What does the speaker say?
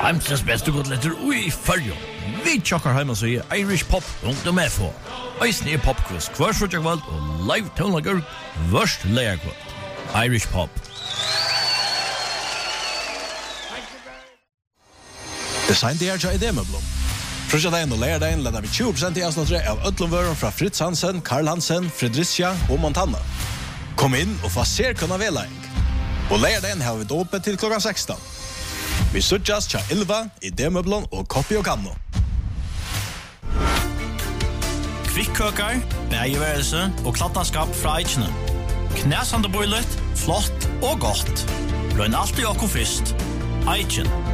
Heimsens beste godletter ui fyrjo. Vi tjokkar heima så i Irish Pop .fo. Eisne popquiz hver frutjagvald og live tonlager vørst leierkvald. Irish Pop. Design det är idémöblom. Frutjadagen och lärdagen ledar vi 20% i avsnattre av ödlomvören fra Fritz Hansen, Karl Hansen, Fredricia och Montana. Kom in och få ser kunna veläring. Och lärdagen har vi dåpet till klockan 16. Vi suttjas tja 11 i idémöblon och Koppi och Kanno. Kvikkøkar, bægeværelse og kladdaskap fra Eichene. Knæsande boilet, flott og godt. Røyn alltid okko fyrst. Eichen.